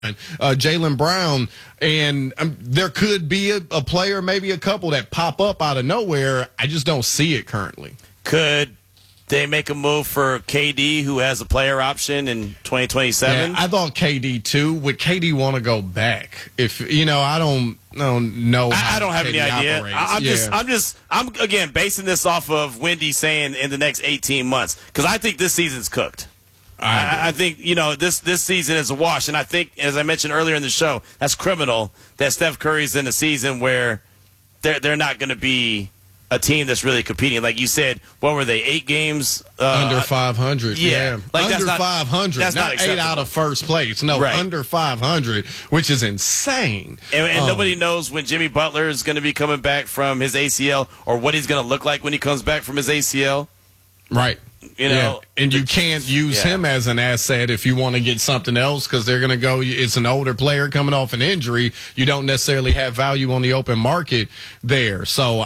Jaylen Brown, and there could be a player, maybe a couple that pop up out of nowhere. I just don't see it currently. Could they make a move for KD, who has a player option in 2027? Yeah, I thought KD too. Would KD want to go back? If I don't know. I don't have KD any idea. operates. I'm again basing this off of Wendy saying in the next 18 months, because I think this season's cooked. I think this season is a wash, and I think, as I mentioned earlier in the show, that's criminal that Steph Curry's in a season where they're not going to be a team that's really competing. Like you said, what were they, 8 games? Under 500. Yeah. Like under 500. That's not 8 out of first place. No, right. Under 500, which is insane. And nobody knows when Jimmy Butler is going to be coming back from his ACL, or what he's going to look like when he comes back from his ACL. Right. And you can't use him as an asset if you want to get something else, because they're going to go, it's an older player coming off an injury. You don't necessarily have value on the open market there. So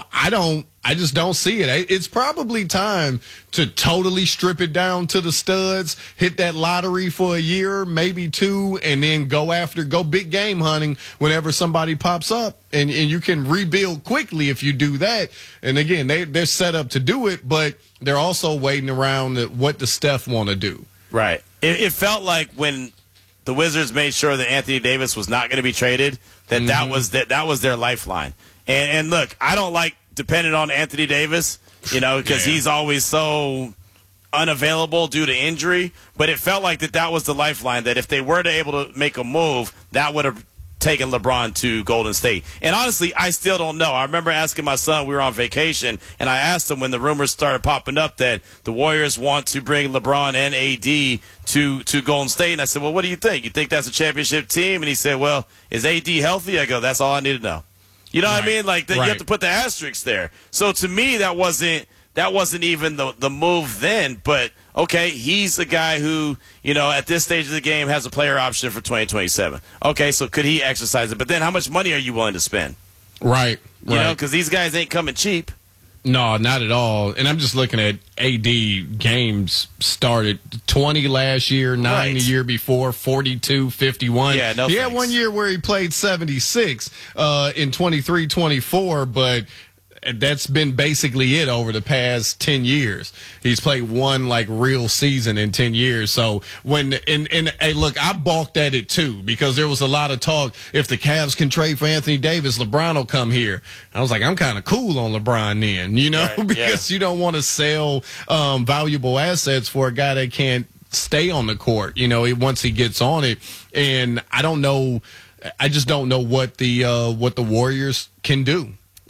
I just don't see it. It's probably time to totally strip it down to the studs, hit that lottery for a year, maybe 2, and then go big game hunting whenever somebody pops up. And you can rebuild quickly if you do that. And again, they're set up to do it, but they're also waiting around what does Steph want to do. Right. It felt like when the Wizards made sure that Anthony Davis was not going to be traded, that was their lifeline. And look, I don't like depending on Anthony Davis, because he's always so unavailable due to injury. But it felt like that was the lifeline, that if they were able to make a move, that would have taken LeBron to Golden State. And honestly, I still don't know. I remember asking my son, we were on vacation, and I asked him when the rumors started popping up that the Warriors want to bring LeBron and AD to Golden State. And I said, well, what do you think? You think that's a championship team? And he said, well, is AD healthy? I go, that's all I need to know. You know what I mean? Like, you have to put the asterisk there. So to me, that wasn't even the move then. But okay, he's the guy who, at this stage of the game has a player option for 2027. Okay, so could he exercise it? But then how much money are you willing to spend? Right. Because these guys ain't coming cheap. No, not at all. And I'm just looking at AD games started 20 last year, 9 the year before, 42, 51. Yeah, no He thanks. had one year where he played 76 in 23-24, but that's been basically it over the past 10 years. He's played one real season in 10 years. So hey, look, I balked at it too, because there was a lot of talk. If the Cavs can trade for Anthony Davis, LeBron will come here. I was like, I'm kind of cool on LeBron then, because you don't want to sell valuable assets for a guy that can't stay on the court, once he gets on it. And I just don't know what the Warriors can do.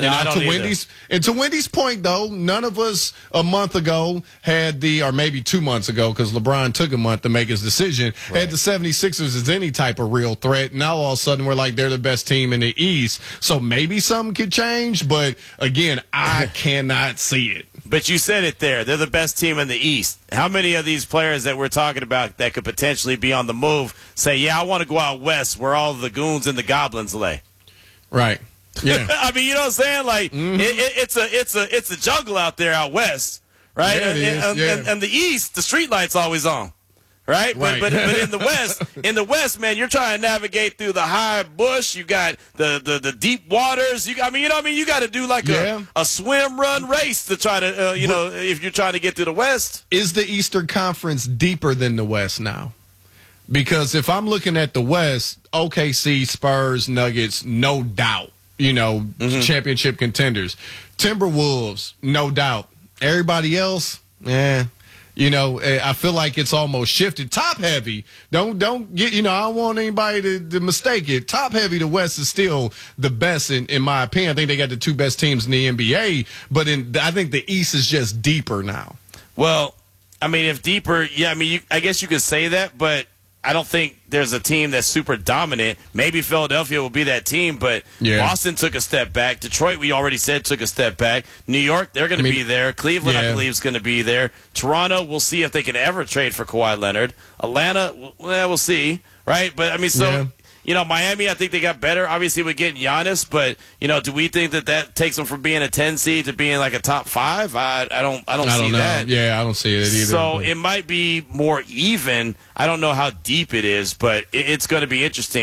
And to Wendy's point, though, none of us a month ago or maybe 2 months ago, because LeBron took a month to make his decision, had the 76ers as any type of real threat. Now all of a sudden we're like, they're the best team in the East. So maybe something could change, but again, I cannot see it. But you said it there. They're the best team in the East. How many of these players that we're talking about that could potentially be on the move say, yeah, I want to go out west where all the goons and the goblins lay? Right. Yeah. I mean, you know what I'm saying? Like, it's a jungle out there out west, right? Yeah, and the East, the street light's always on, right? But in the West, man, you're trying to navigate through the high bush. You got the deep waters. You got to do like a swim run race to try to if you're trying to get to the West. Is the Eastern Conference deeper than the West now? Because if I'm looking at the West, OKC, Spurs, Nuggets, no doubt. Championship contenders. Timberwolves, no doubt. Everybody else, I feel like it's almost shifted. Top heavy. Don't get, I don't want anybody to mistake it. Top heavy, the West is still the best in my opinion. I think they got the 2 best teams in the NBA, but I think the East is just deeper now. Well, I mean, if deeper, I guess you could say that, but I don't think there's a team that's super dominant. Maybe Philadelphia will be that team, but Boston took a step back. Detroit, we already said, took a step back. New York, they're going to be there. Cleveland, I believe, is going to be there. Toronto, we'll see if they can ever trade for Kawhi Leonard. Atlanta, we'll see, right? But, Miami, I think they got better, obviously, with getting Giannis. But, do we think that takes them from being a 10 seed to being like a top 5? I don't see that. Yeah, I don't see it either. So it might be more even. I don't know how deep it is, but it's going to be interesting.